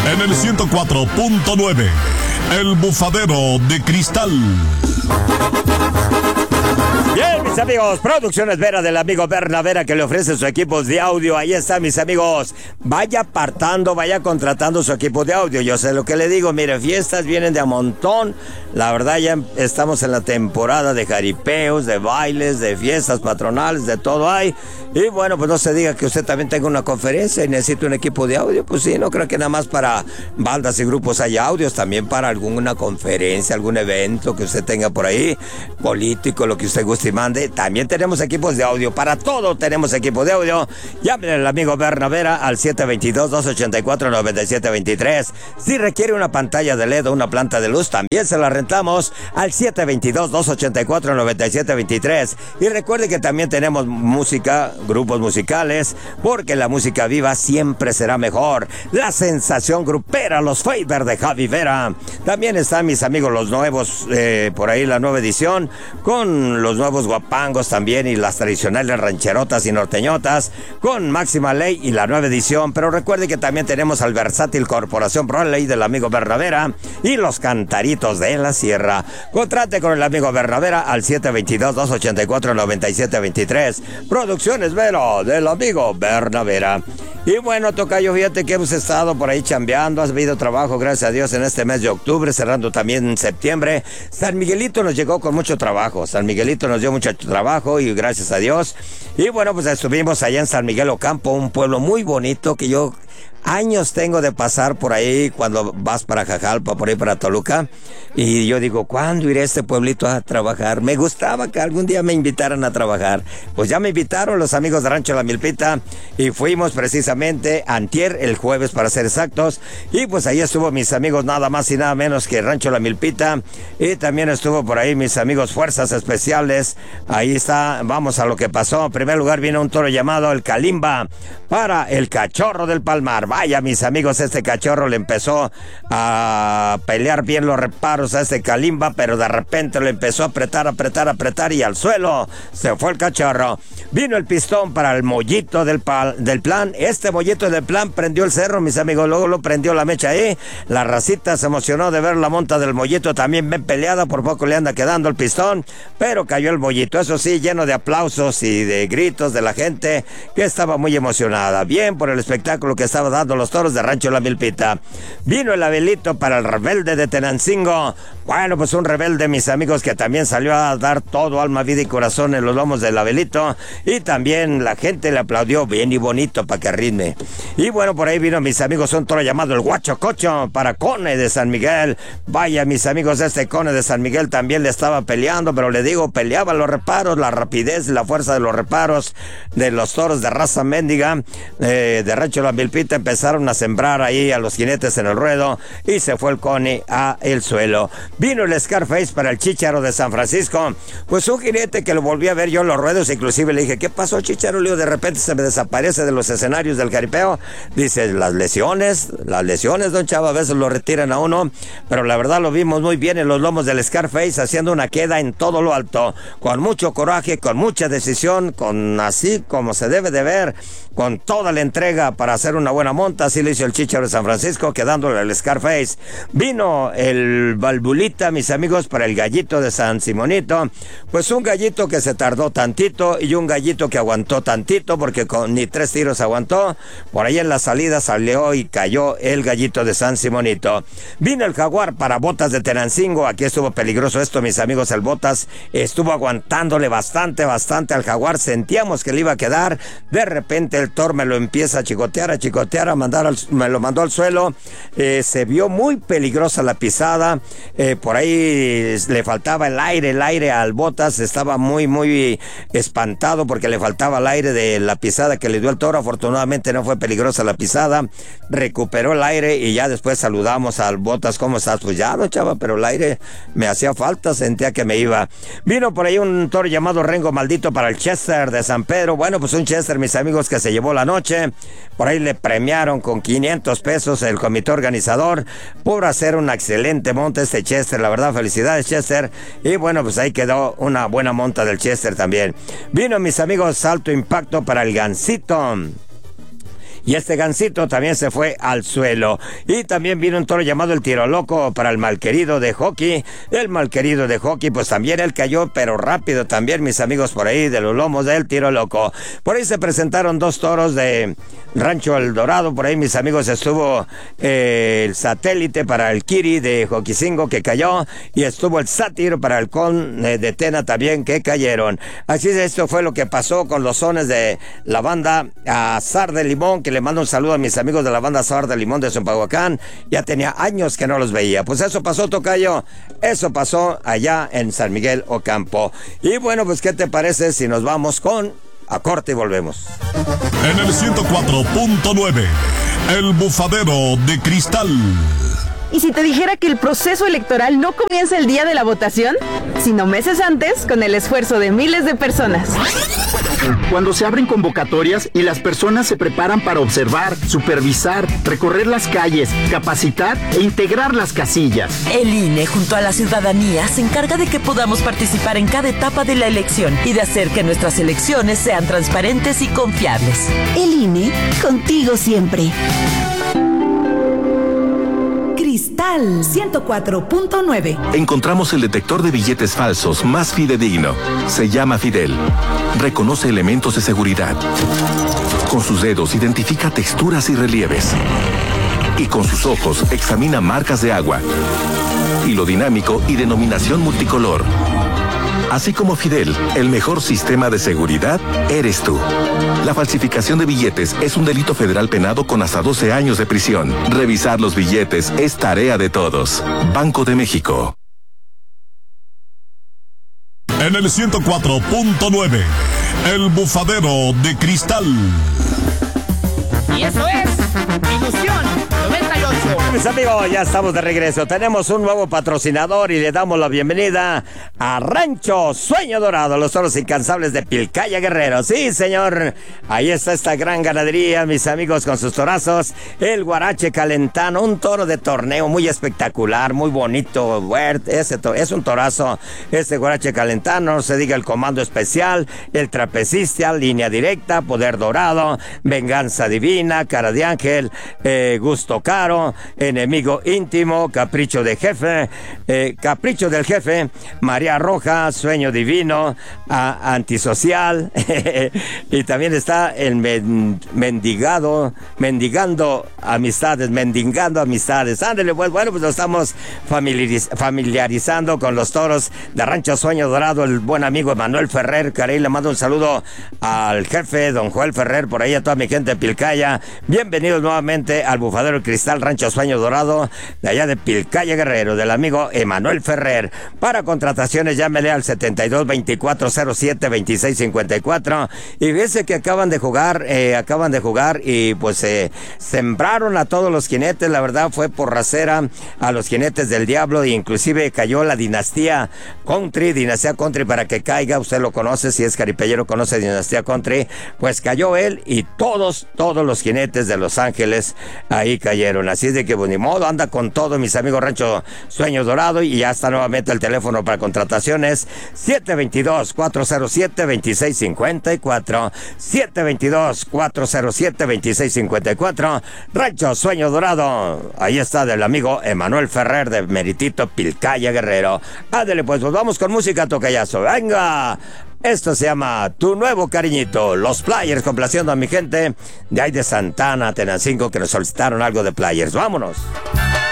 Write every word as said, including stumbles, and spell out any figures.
En el ciento cuatro punto nueve, El Bufadero de Cristal. Bien, mis amigos, Producciones Vera del amigo Berna Vera, que le ofrece sus equipos de audio. Ahí está, mis amigos. Vaya apartando, vaya contratando su equipo de audio. Yo sé lo que le digo, mire, fiestas vienen de a montón. La verdad, ya estamos en la temporada de jaripeos, de bailes, de fiestas patronales, de todo hay. Y bueno, pues no se diga que usted también tenga una conferencia y necesita un equipo de audio. Pues sí, no creo que nada más para bandas y grupos haya audios, también para alguna conferencia, algún evento que usted tenga por ahí, político, lo que usted guste y mande. También tenemos equipos de audio, para todo tenemos equipo de audio. Llámenle al amigo Berna Vera al siete dos dos, dos ocho cuatro, nueve siete dos tres. Si requiere una pantalla de L E D o una planta de luz, también se la rentamos al siete dos dos, dos ocho cuatro, nueve siete dos tres. Y recuerde que también tenemos música, grupos musicales, porque la música viva siempre será mejor. La sensación grupera, los Favor de Javi Vera. También están mis amigos los nuevos, eh, por ahí la nueva edición, con los nuevos guapangos también y las tradicionales rancherotas y norteñotas, con Máxima Ley y la nueva edición. Pero recuerde que también tenemos al versátil Corporación Broley del amigo Berna Vera y los Cantaritos de la Sierra. Contrate con el amigo Berna Vera al siete dos dos, dos ocho cuatro, nueve siete dos tres. Producciones Vero del amigo Berna Vera. Y bueno, tocayo, fíjate que hemos estado por ahí chambeando, ha habido trabajo, gracias a Dios, en este mes de octubre, cerrando también en septiembre. San Miguelito nos llegó con mucho trabajo, San Miguelito nos dio mucho trabajo y gracias a Dios. Y bueno, pues estuvimos allá en San Miguel Ocampo, un pueblo muy bonito que yo años tengo de pasar por ahí cuando vas para Jajalpa, por ahí para Toluca. Y yo digo, ¿cuándo iré a este pueblito a trabajar? Me gustaba que algún día me invitaran a trabajar. Pues ya me invitaron los amigos de Rancho La Milpita y fuimos precisamente antier, el jueves para ser exactos. Y pues ahí estuvo mis amigos nada más y nada menos que Rancho La Milpita. Y también estuvo por ahí mis amigos Fuerzas Especiales. Ahí está, vamos a lo que pasó. En primer lugar vino un toro llamado el Calimba para el Cachorro del Palmar. Vaya, mis amigos, este cachorro le empezó a pelear bien los reparos a este Calimba, pero de repente le empezó a apretar, apretar, apretar y al suelo se fue el cachorro. Vino el pistón para el Mollito del, del Plan. Este Mollito del Plan prendió el cerro, mis amigos, luego lo prendió la mecha ahí. La racita se emocionó de ver la monta del Mollito también bien peleada, por poco le anda quedando el pistón, pero cayó el Mollito, eso sí, lleno de aplausos y de gritos de la gente que estaba muy emocionada. Bien por el espectáculo que estaba dando los toros de Rancho La Milpita. Vino el Abelito para el Rebelde de Tenancingo. Bueno, pues un rebelde, mis amigos, que también salió a dar todo, alma, vida y corazón en los lomos del Abelito. Y también la gente le aplaudió bien y bonito para que ritme. Y bueno, por ahí vino, mis amigos, un toro llamado el Guacho Cocho para Cone de San Miguel. Vaya, mis amigos, este Cone de San Miguel también le estaba peleando, pero le digo, peleaba los reparos, la rapidez y la fuerza de los reparos de los toros de raza mendiga, eh, de Rancho La Milpita. Empezaron a sembrar ahí a los jinetes en el ruedo y se fue el Cone a el suelo. Vino el Scarface para el Chícharo de San Francisco. Pues un jinete que lo volví a ver yo en los ruedos, inclusive le dije, ¿qué pasó, Chícharo? Leo, de repente se me desaparece de los escenarios del jaripeo. Dice, las lesiones, las lesiones, don Chava, a veces lo retiran a uno, pero la verdad lo vimos muy bien en los lomos del Scarface, haciendo una queda en todo lo alto, con mucho coraje, con mucha decisión, con así como se debe de ver, con toda la entrega para hacer una buena monta. Así lo hizo el Chícharo de San Francisco, quedándole al Scarface. Vino el Balbulita, mis amigos, para el Gallito de San Simonito. Pues un gallito que se tardó tantito y un gallito que aguantó tantito, porque con ni tres tiros aguantó. Por ahí en la salida salió y cayó el Gallito de San Simonito. Vino el Jaguar para Botas de Tenancingo. Aquí estuvo peligroso esto, mis amigos. El Botas estuvo aguantándole bastante, bastante al Jaguar. Sentíamos que le iba a quedar. De repente el Thor me lo empieza a chicotear, a chicotear, a mandar al, me lo mandó al suelo. Eh, se vio muy peligrosa la pisada. Eh, por ahí le faltaba el aire, el aire al Botas. Estaba muy, muy espantado porque le faltaba el aire de la pisada que le dio el toro. Afortunadamente no fue peligrosa la pisada. Recuperó el aire y ya después saludamos al Botas. ¿Cómo estás? Pues ya, no, chava, pero el aire me hacía falta, sentía que me iba. Vino por ahí un toro llamado Rengo Maldito para el Chester de San Pedro. Bueno, pues un Chester, mis amigos, que se llevó la noche. Por ahí le premiaron con quinientos pesos el comité organizador por hacer una excelente monta este Chester. La verdad, felicidades, Chester. Y bueno, pues ahí quedó una buena monta del Chester también. Vino, mis amigos, Alto Impacto para el Gansito. y este Gansito también se fue al suelo. Y también vino un toro llamado el Tiro Loco para el malquerido de Hockey. El malquerido de Hockey, pues también él cayó, pero rápido también, mis amigos, por ahí de los lomos del Tiro Loco. Por ahí se presentaron dos toros de Rancho El Dorado. Por ahí, mis amigos, estuvo eh, el Satélite para el Kiri de Joquicingo, que cayó, y estuvo el Sátiro para el Con eh, de Tena también, que cayeron. Así es, esto fue lo que pasó con los sones de la banda Azar de Limón, que le mando un saludo a mis amigos de la banda Azar de Limón de Zompahuacán. Ya tenía años que no los veía. Pues eso pasó, tocayo, eso pasó allá en San Miguel Ocampo. Y bueno, pues ¿qué te parece si nos vamos con a corte y volvemos? En el ciento cuatro punto nueve, El Bufadero de Cristal. ¿Y si te dijera que el proceso electoral no comienza el día de la votación, sino meses antes, con el esfuerzo de miles de personas? Cuando se abren convocatorias y las personas se preparan para observar, supervisar, recorrer las calles, capacitar e integrar las casillas. El I N E, junto a la ciudadanía, se encarga de que podamos participar en cada etapa de la elección y de hacer que nuestras elecciones sean transparentes y confiables. El I N E, contigo siempre. Cristal ciento cuatro punto nueve. Encontramos el detector de billetes falsos más fidedigno. Se llama Fidel. Reconoce elementos de seguridad. Con sus dedos identifica texturas y relieves. Y con sus ojos examina marcas de agua. Hilo dinámico y denominación multicolor. Así como Fidel, el mejor sistema de seguridad eres tú. La falsificación de billetes es un delito federal penado con hasta doce años de prisión. Revisar los billetes es tarea de todos. Banco de México. En el ciento cuatro punto nueve, El Bufadero de Cristal. Y eso es Ilusión noventa y ocho. Mis amigos, ya estamos de regreso. Tenemos un nuevo patrocinador y le damos la bienvenida a Rancho Sueño Dorado, los toros incansables de Pilcaya Guerrero. Sí, señor, ahí está esta gran ganadería, mis amigos, con sus torazos. El Guarache Calentano, un toro de torneo muy espectacular, muy bonito. Ese to- es un torazo, este Guarache Calentano, no se diga el Comando Especial, el Trapecista, Línea Directa, Poder Dorado, Venganza Divina, Cara de Ángel, eh, Gusto Caro, Enemigo Íntimo, Capricho de Jefe, eh, Capricho del Jefe, María Roja, Sueño Divino, a, Antisocial, y también está el men, Mendigado, Mendigando Amistades, Mendigando Amistades. Ándale, pues bueno, pues lo estamos familiariz familiarizando con los toros de Rancho Sueño Dorado, el buen amigo Emanuel Ferrer. Caray, le mando un saludo al jefe, don Joel Ferrer, por ahí a toda mi gente de Pilcaya. Bienvenidos nuevamente al Bufadero Cristal, Rancho Sueño Dorado, de allá de Pilcaya Guerrero, del amigo Emanuel Ferrer. Para contrataciones, llámele al setenta y dos, veinticuatro cero siete, veintiséis cincuenta y cuatro. Y fíjense que acaban de jugar, eh, acaban de jugar y pues eh, sembraron a todos los jinetes. La verdad fue porracera a los jinetes del diablo, e inclusive cayó la dinastía Country, dinastía Country, para que caiga. Usted lo conoce, si es caripellero, conoce dinastía Country. Pues cayó él y todos, todos los jinetes de Los Ángeles ahí cayeron. Así es de que, pues, ni modo, anda con todo, mis amigos Rancho Sueño Dorado. Y ya está nuevamente el teléfono para contrataciones: siete dos dos, cuatro cero siete, dos seis cinco cuatro, siete dos dos, cuatro cero siete, dos seis cinco cuatro. Rancho Sueño Dorado, ahí está, del amigo Emanuel Ferrer de Meritito, Pilcaya Guerrero. Ándale, pues, pues vamos con música, tocayazo. Venga. Esto se llama Tu Nuevo Cariñito. Los Players, complaciendo a mi gente de ahí de Santana, Tenancingo, que nos solicitaron algo de Players. Vámonos.